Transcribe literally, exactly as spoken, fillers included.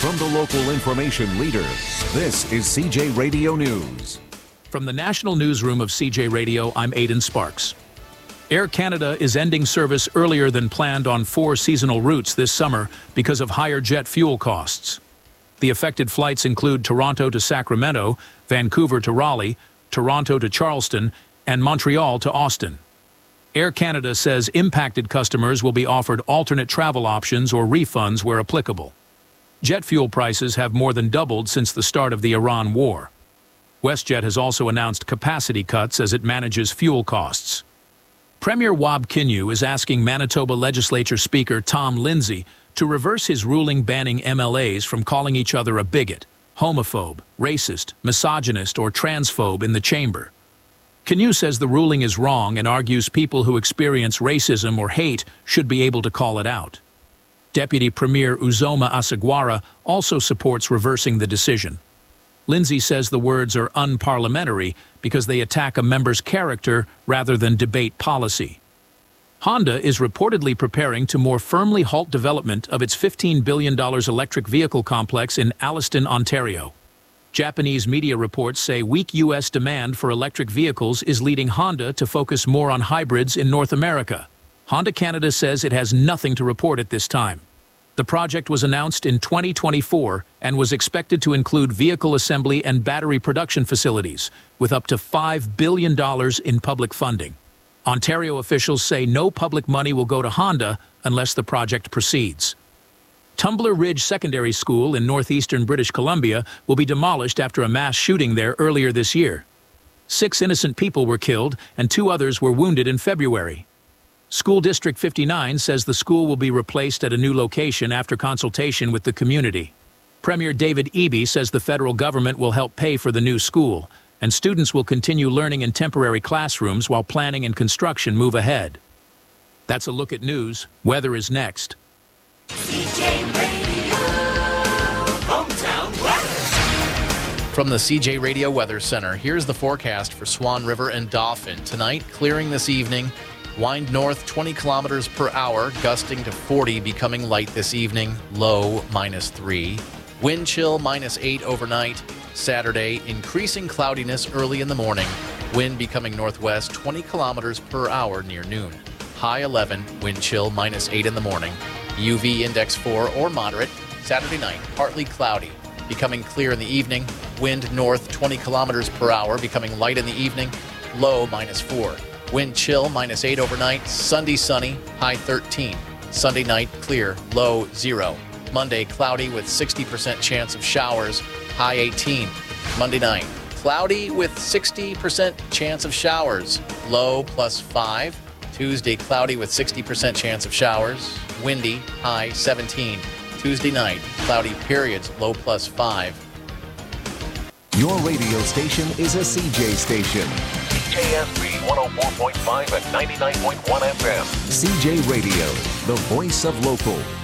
From the local information leader, this is C J Radio News. From the National Newsroom of C J Radio, I'm Aidan Sparks. Air Canada is ending service earlier than planned on four seasonal routes this summer because of higher jet fuel costs. The affected flights include Toronto to Sacramento, Vancouver to Raleigh, Toronto to Charleston, and Montreal to Austin. Air Canada says impacted customers will be offered alternate travel options or refunds where applicable. Jet fuel prices have more than doubled since the start of the Iran war. WestJet has also announced capacity cuts as it manages fuel costs. Premier Wab Kinew is asking Manitoba Legislature Speaker Tom Lindsay to reverse his ruling banning M L As from calling each other a bigot, homophobe, racist, misogynist, or transphobe in the chamber. Kinew says the ruling is wrong and argues people who experience racism or hate should be able to call it out. Deputy Premier Uzoma Asagwara also supports reversing the decision. Lindsay says the words are unparliamentary because they attack a member's character rather than debate policy. Honda is reportedly preparing to more firmly halt development of its fifteen billion dollars electric vehicle complex in Alliston, Ontario. Japanese media reports say weak U S demand for electric vehicles is leading Honda to focus more on hybrids in North America. Honda Canada says it has nothing to report at this time. The project was announced in twenty twenty-four and was expected to include vehicle assembly and battery production facilities, with up to five billion dollars in public funding. Ontario officials say no public money will go to Honda unless the project proceeds. Tumbler Ridge Secondary School in northeastern British Columbia will be demolished after a mass shooting there earlier this year. Six innocent people were killed and two others were wounded in February. School District fifty-nine says the school will be replaced at a new location after consultation with the community. Premier David Eby says the federal government will help pay for the new school, and students will continue learning in temporary classrooms while planning and construction move ahead. That's a look at news. Weather is next. C J Radio, hometown weather. From the C J Radio Weather Center, here's the forecast for Swan River and Dauphin. Tonight, clearing this evening. Wind north twenty kilometers per hour, gusting to forty, becoming light this evening. Low minus three. Wind chill minus eight overnight. Saturday, increasing cloudiness early in the morning. Wind becoming northwest twenty kilometers per hour near noon. High eleven, wind chill minus eight in the morning. U V index four or moderate. Saturday night, partly cloudy, becoming clear in the evening. Wind north twenty kilometers per hour, becoming light in the evening. Low minus four. Wind chill minus eight overnight. Sunday sunny, high thirteen. Sunday night clear, low zero. Monday cloudy with sixty percent chance of showers, high eighteen. Monday night cloudy with sixty percent chance of showers, low plus five. Tuesday cloudy with sixty percent chance of showers, windy, high seventeen. Tuesday night cloudy periods, low plus five. Your radio station is a C J station. C J S B one oh four point five and ninety-nine point one F M. C J Radio, the voice of local.